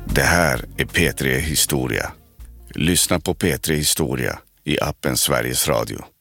Det här är P3 Historia. Lyssna på P3 Historia i appen Sveriges Radio.